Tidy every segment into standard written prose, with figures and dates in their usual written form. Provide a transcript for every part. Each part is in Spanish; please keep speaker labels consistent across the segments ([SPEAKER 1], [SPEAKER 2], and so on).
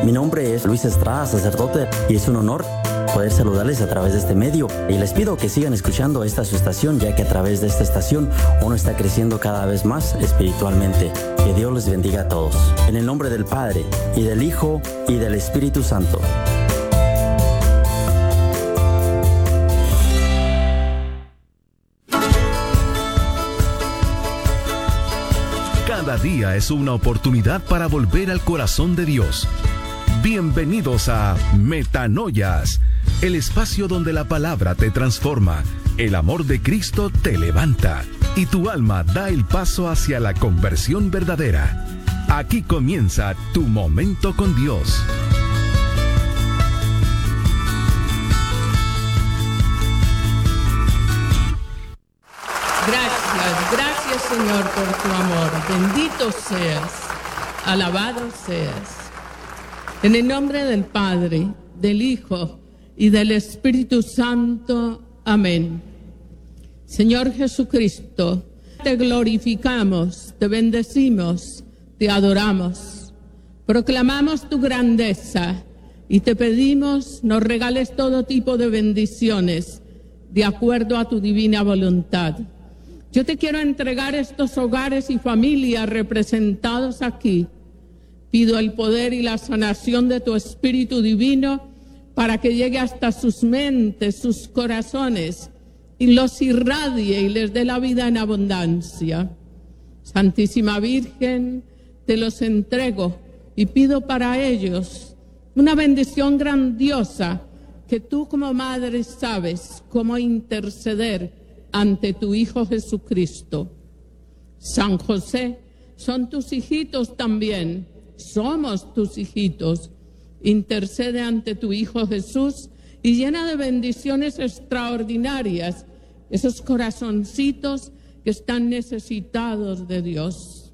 [SPEAKER 1] Mi nombre es Luis Estrada, sacerdote, y es un honor poder saludarles a través de este medio. Y les pido que sigan escuchando esta su estación, ya que a través de esta estación uno está creciendo cada vez más espiritualmente. Que Dios les bendiga a todos. En el nombre del Padre, y del Hijo, y del Espíritu Santo.
[SPEAKER 2] Cada día es una oportunidad para volver al corazón de Dios. Bienvenidos a Metanoias, el espacio donde la palabra te transforma, el amor de Cristo te levanta y tu alma da el paso hacia la conversión verdadera. Aquí comienza tu momento con Dios.
[SPEAKER 3] Gracias Señor por tu amor. Bendito seas, alabado seas. En el nombre del Padre, del Hijo y del Espíritu Santo. Amén. Señor Jesucristo, te glorificamos, te bendecimos, te adoramos. Proclamamos tu grandeza y te pedimos nos regales todo tipo de bendiciones de acuerdo a tu divina voluntad. Yo te quiero entregar estos hogares y familias representados aquí. Pido el poder y la sanación de tu Espíritu Divino para que llegue hasta sus mentes, sus corazones, y los irradie y les dé la vida en abundancia. Santísima Virgen, te los entrego y pido para ellos una bendición grandiosa que tú como madre sabes cómo interceder ante tu Hijo Jesucristo. San José, son tus hijitos también, somos tus hijitos. Intercede ante tu Hijo Jesús y llena de bendiciones extraordinarias esos corazoncitos que están necesitados de Dios.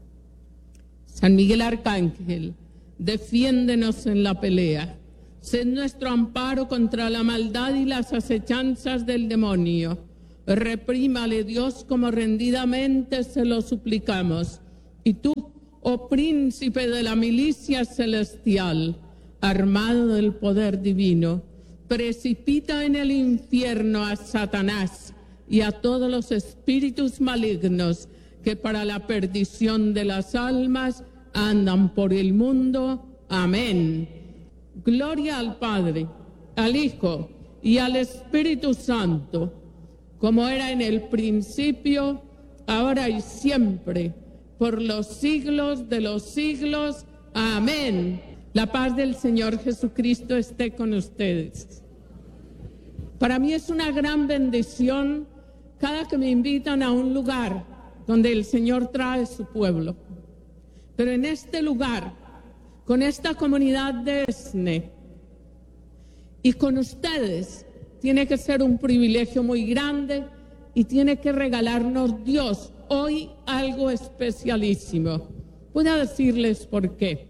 [SPEAKER 3] San Miguel Arcángel, defiéndenos en la pelea. Sé nuestro amparo contra la maldad y las acechanzas del demonio. Reprímale, Dios, como rendidamente se lo suplicamos. Y tú, oh príncipe de la milicia celestial, armado del poder divino, precipita en el infierno a Satanás y a todos los espíritus malignos que para la perdición de las almas andan por el mundo. Amén. Gloria al Padre, al Hijo y al Espíritu Santo, como era en el principio, ahora y siempre, por los siglos de los siglos. Amén. La paz del Señor Jesucristo esté con ustedes. Para mí es una gran bendición cada que me invitan a un lugar donde el Señor trae su pueblo. Pero en este lugar, con esta comunidad de ESNE y con ustedes, tiene que ser un privilegio muy grande y tiene que regalarnos Dios hoy algo especialísimo. Voy a decirles por qué.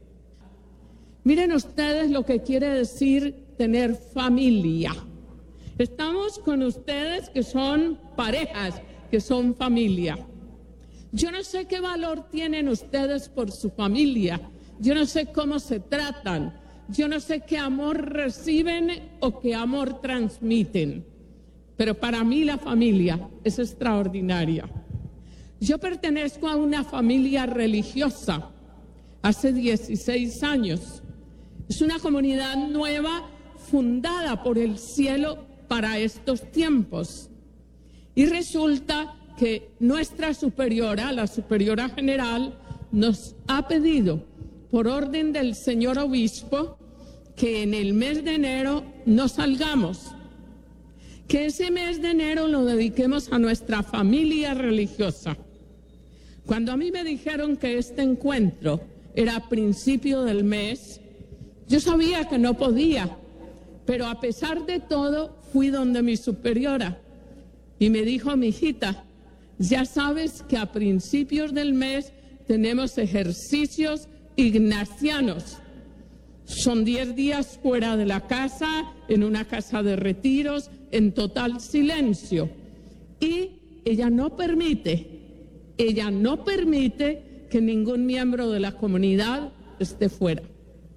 [SPEAKER 3] Miren ustedes lo que quiere decir tener familia. Estamos con ustedes que son parejas, que son familia. Yo no sé qué valor tienen ustedes por su familia. Yo no sé cómo se tratan. Yo no sé qué amor reciben o qué amor transmiten, pero para mí la familia es extraordinaria. Yo pertenezco a una familia religiosa hace 16 años. Es una comunidad nueva fundada por el cielo para estos tiempos. Y resulta que nuestra superiora, la superiora general, nos ha pedido por orden del señor obispo, que en el mes de enero no salgamos, que ese mes de enero lo dediquemos a nuestra familia religiosa. Cuando a mí me dijeron que este encuentro era a principio del mes, yo sabía que no podía, pero a pesar de todo fui donde mi superiora y me dijo: mi hijita, ya sabes que a principios del mes tenemos ejercicios ignacianos. Son 10 días fuera de la casa, en una casa de retiros, en total silencio. Y ella no permite que ningún miembro de la comunidad esté fuera.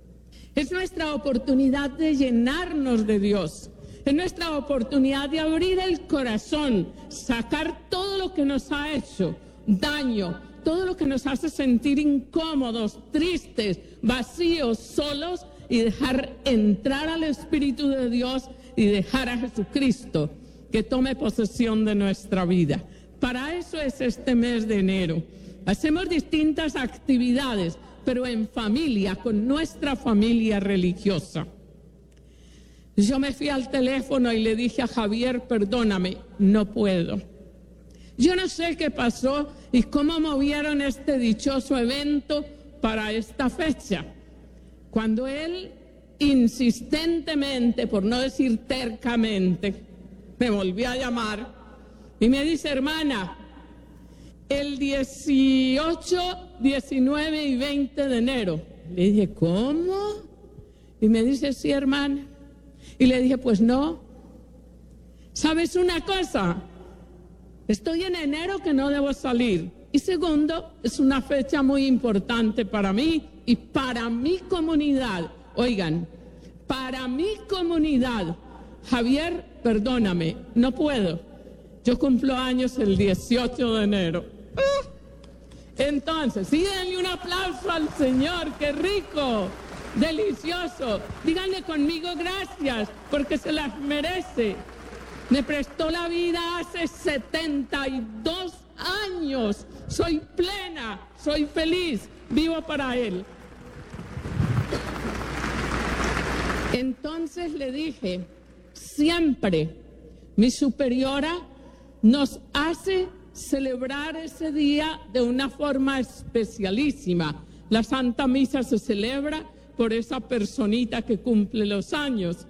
[SPEAKER 3] Es nuestra oportunidad de llenarnos de Dios. Es nuestra oportunidad de abrir el corazón, sacar todo lo que nos ha hecho daño, todo lo que nos hace sentir incómodos, tristes, vacíos, solos, y dejar entrar al Espíritu de Dios y dejar a Jesucristo que tome posesión de nuestra vida. Para eso es este mes de enero. Hacemos distintas actividades, pero en familia, con nuestra familia religiosa. Yo me fui al teléfono y le dije a Javier, perdóname, no puedo. Yo no sé qué pasó y cómo movieron este dichoso evento para esta fecha. Cuando él insistentemente, por no decir tercamente, me volvió a llamar y me dice, hermana, el 18, 19 y 20 de enero. Le dije, ¿cómo? Y me dice, sí, hermana. Y le dije, pues no. ¿Sabes una cosa? Estoy en enero que no debo salir. Y segundo, es una fecha muy importante para mí y para mi comunidad. Oigan, para mi comunidad. Javier, perdóname, no puedo. Yo cumplo años el 18 de enero. Entonces, sí, denle un aplauso al Señor, qué rico, delicioso. Díganle conmigo gracias, porque se las merece. Me prestó la vida hace 72 años. Soy plena, soy feliz, vivo para Él. Entonces le dije, siempre mi superiora nos hace celebrar ese día de una forma especialísima. La Santa Misa se celebra por esa personita que cumple los años.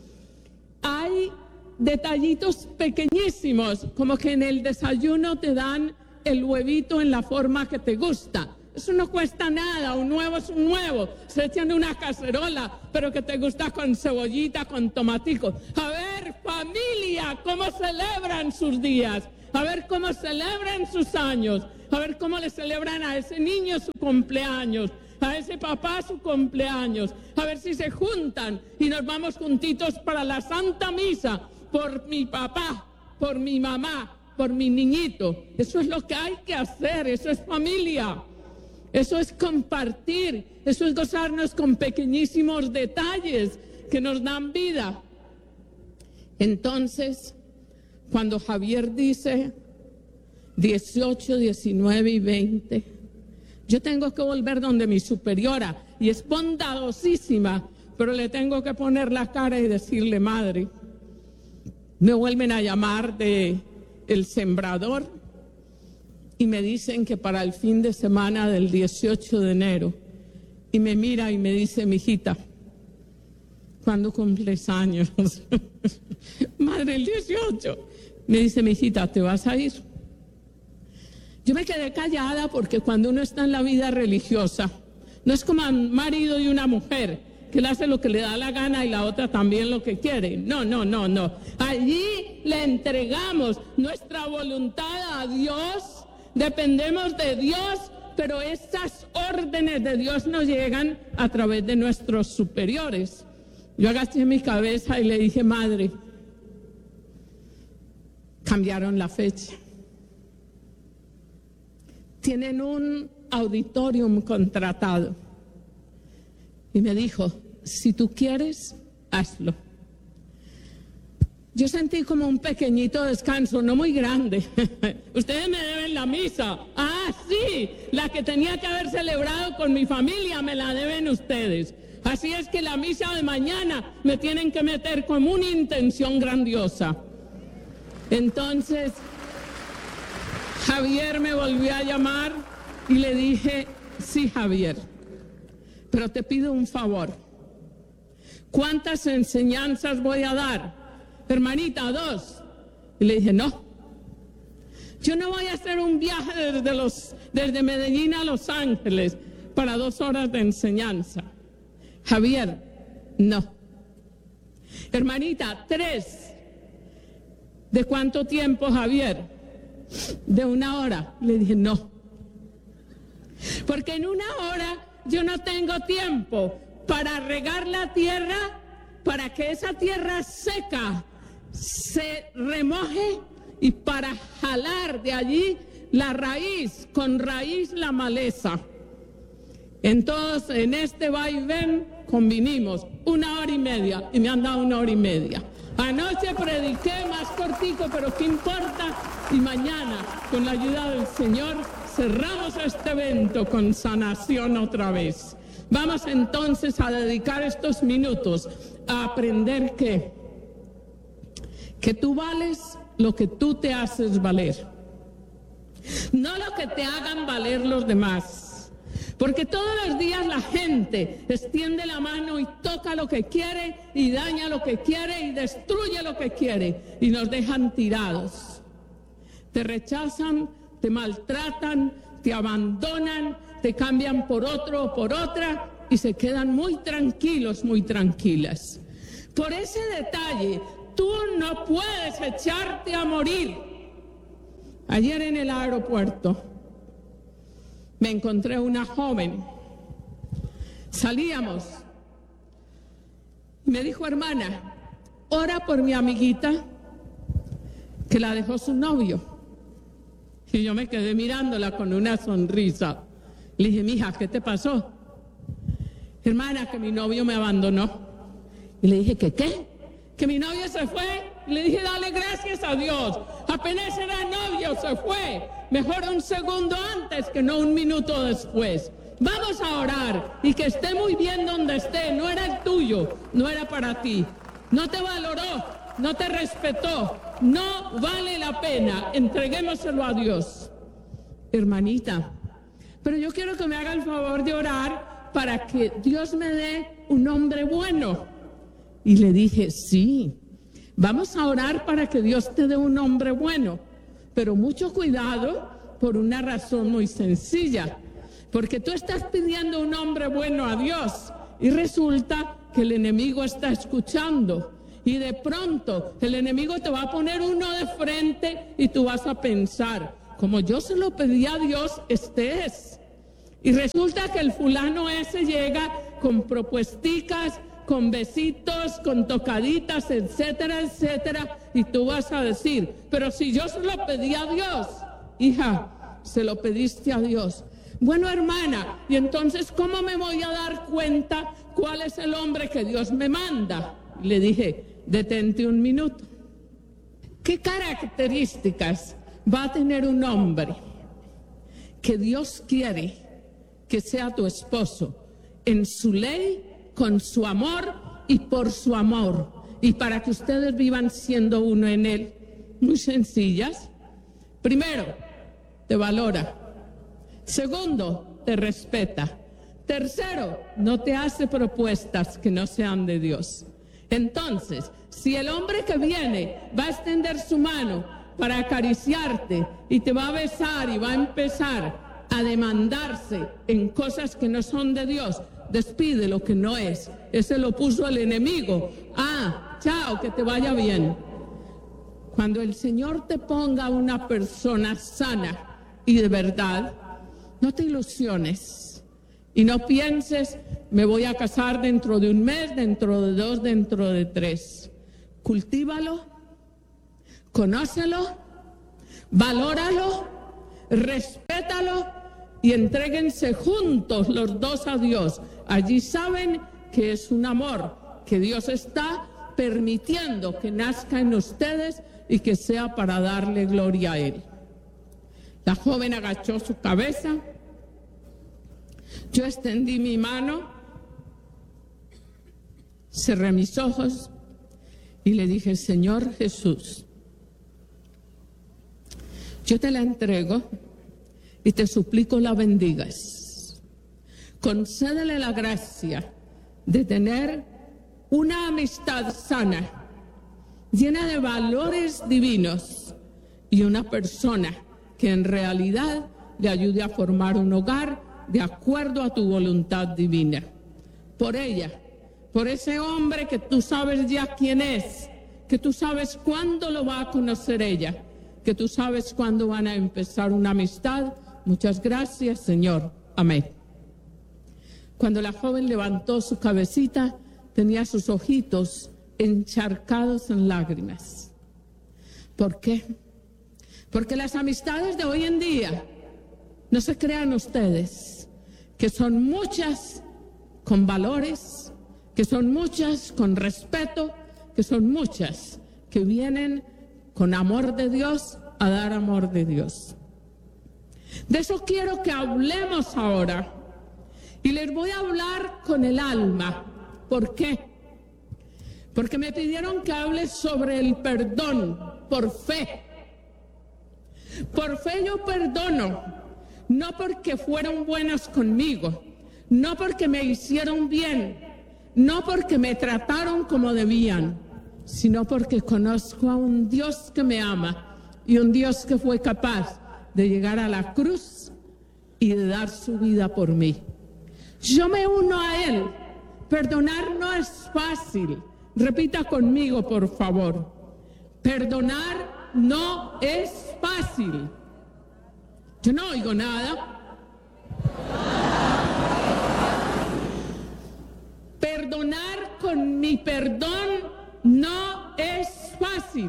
[SPEAKER 3] Hay detallitos pequeñísimos, como que en el desayuno te dan el huevito en la forma que te gusta. Eso no cuesta nada, un huevo es un huevo, se echan en una cacerola, pero que te gusta con cebollita, con tomatico. A ver, familia, cómo celebran sus días, a ver cómo celebran sus años, a ver cómo le celebran a ese niño su cumpleaños, a ese papá su cumpleaños, a ver si se juntan y nos vamos juntitos para la Santa Misa, por mi papá, por mi mamá, por mi niñito. Eso es lo que hay que hacer, eso es familia. Eso es compartir, eso es gozarnos con pequeñísimos detalles que nos dan vida. Entonces, cuando Javier dice 18, 19 y 20, yo tengo que volver donde mi superiora, y es bondadosísima, pero le tengo que poner la cara y decirle, madre, me vuelven a llamar de El Sembrador, y me dicen que para el fin de semana del 18 de enero, y me mira y me dice, mijita, ¿cuándo cumples años? Madre, el 18. Me dice, mijita, ¿te vas a ir? Yo me quedé callada porque cuando uno está en la vida religiosa, no es como un marido y una mujer, que él hace lo que le da la gana y la otra también lo que quiere. No. Allí le entregamos nuestra voluntad a Dios. Dependemos de Dios, pero estas órdenes de Dios nos llegan a través de nuestros superiores. Yo agaché mi cabeza y le dije, madre, cambiaron la fecha. Tienen un auditorium contratado. Y me dijo, si tú quieres, hazlo. Yo sentí como un pequeñito descanso, no muy grande. Ustedes me deben la misa. Ah, sí, la que tenía que haber celebrado con mi familia me la deben ustedes. Así es que la misa de mañana me tienen que meter como una intención grandiosa. Entonces, Javier me volvió a llamar y le dije, sí, Javier, pero te pido un favor. ¿Cuántas enseñanzas voy a dar? Hermanita, 2. Y le dije, no. Yo no voy a hacer un viaje desde Medellín a Los Ángeles para 2 horas de enseñanza. Javier, no. Hermanita, 3. ¿De cuánto tiempo, Javier? De 1 hora. Le dije, no. Porque en 1 hora yo no tengo tiempo para regar la tierra, para que esa tierra seca se remoje y para jalar de allí la raíz, con raíz la maleza. Entonces, en este vaivén convinimos 1 hora y media y me han dado 1 hora y media. Anoche prediqué más cortico, pero ¿qué importa? Y mañana, con la ayuda del Señor, cerramos este evento con sanación otra vez. Vamos entonces a dedicar estos minutos a aprender que tú vales lo que tú te haces valer, no lo que te hagan valer los demás. Porque todos los días la gente extiende la mano y toca lo que quiere y daña lo que quiere y destruye lo que quiere y nos dejan tirados. Te rechazan, te maltratan, te abandonan, te cambian por otro o por otra y se quedan muy tranquilos, muy tranquilas. Por ese detalle, tú no puedes echarte a morir. Ayer en el aeropuerto me encontré una joven, salíamos, me dijo: hermana, ora por mi amiguita que la dejó su novio. Y yo me quedé mirándola con una sonrisa. Le dije: mija, ¿qué te pasó? Hermana, que mi novio me abandonó. Y le dije: ¿qué? Que mi novio se fue. Le dije: dale gracias a Dios. Apenas era novio, se fue. Mejor un segundo antes que no un minuto después. Vamos a orar y que esté muy bien donde esté. No era el tuyo, no era para ti. No te valoró, no te respetó. No vale la pena. Entreguémoselo a Dios. Hermanita, pero yo quiero que me haga el favor de orar para que Dios me dé un hombre bueno. Y le dije: sí, vamos a orar para que Dios te dé un hombre bueno, pero mucho cuidado por una razón muy sencilla, porque tú estás pidiendo un hombre bueno a Dios y resulta que el enemigo está escuchando y de pronto el enemigo te va a poner uno de frente y tú vas a pensar: como yo se lo pedí a Dios, este es. Y resulta que el fulano ese llega con propuesticas, con besitos, con tocaditas, etcétera, etcétera, y tú vas a decir: pero si yo se lo pedí a Dios. Hija, se lo pediste a Dios. Bueno, hermana, y entonces, ¿cómo me voy a dar cuenta cuál es el hombre que Dios me manda? Le dije: detente un minuto. ¿Qué características va a tener un hombre que Dios quiere que sea tu esposo en su ley, con su amor y por su amor, y para que ustedes vivan siendo uno en él? Muy sencillas. Primero, te valora. Segundo, te respeta. Tercero, no te hace propuestas que no sean de Dios. Entonces, si el hombre que viene va a extender su mano para acariciarte y te va a besar y va a empezar a demandarse en cosas que no son de Dios, despide lo que no es. Ese lo puso el enemigo. Chao, que te vaya bien. Cuando el Señor te ponga una persona sana y de verdad, no te ilusiones y no pienses: me voy a casar dentro de un mes, dentro de 2, dentro de 3. Cultívalo, conócelo, valóralo, respétalo y entréguense juntos los dos a Dios. Allí saben que es un amor que Dios está permitiendo que nazca en ustedes y que sea para darle gloria a Él. La joven agachó su cabeza, yo extendí mi mano, cerré mis ojos y le dije: Señor Jesús, yo te la entrego y te suplico la bendigas. Concédele la gracia de tener una amistad sana, llena de valores divinos, y una persona que en realidad le ayude a formar un hogar de acuerdo a tu voluntad divina. Por ella, por ese hombre que tú sabes ya quién es, que tú sabes cuándo lo va a conocer ella, que tú sabes cuándo van a empezar una amistad. Muchas gracias, Señor. Amén. Cuando la joven levantó su cabecita, tenía sus ojitos encharcados en lágrimas. ¿Por qué? Porque las amistades de hoy en día, no se crean ustedes, que son muchas con valores, que son muchas con respeto, que son muchas que vienen con amor de Dios a dar amor de Dios. De eso quiero que hablemos ahora. Y les voy a hablar con el alma. ¿Por qué? Porque me pidieron que hable sobre el perdón por fe. Por fe yo perdono, no porque fueron buenos conmigo, no porque me hicieron bien, no porque me trataron como debían, sino porque conozco a un Dios que me ama y un Dios que fue capaz de llegar a la cruz y de dar su vida por mí. Yo me uno a Él. Perdonar no es fácil. Repita conmigo, por favor. Perdonar no es fácil. Yo no oigo nada. Perdonar con mi perdón no es fácil.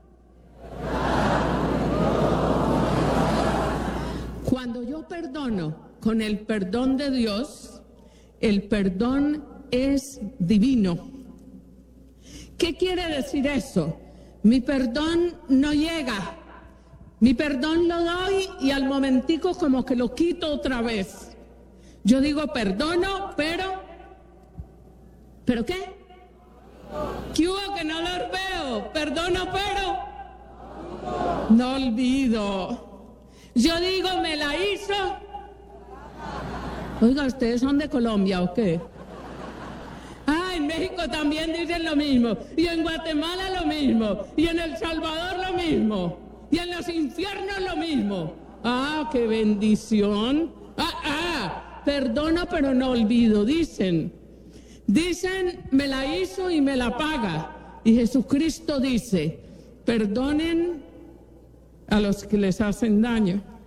[SPEAKER 3] Cuando yo perdono con el perdón de Dios, el perdón es divino. ¿Qué quiere decir eso? Mi perdón no llega. Mi perdón lo doy y al momentico como que lo quito otra vez. Yo digo perdono, ¿pero qué? ¿Qué hubo que no los veo? Perdono, pero no olvido. Yo digo, me la hizo. Oiga, ¿ustedes son de Colombia o qué? Ah, en México también dicen lo mismo. Y en Guatemala lo mismo. Y en El Salvador lo mismo. Y en los infiernos lo mismo. Ah, qué bendición. Perdono pero no olvido, dicen. Dicen, me la hizo y me la paga. Y Jesucristo dice, perdonen a los que les hacen daño.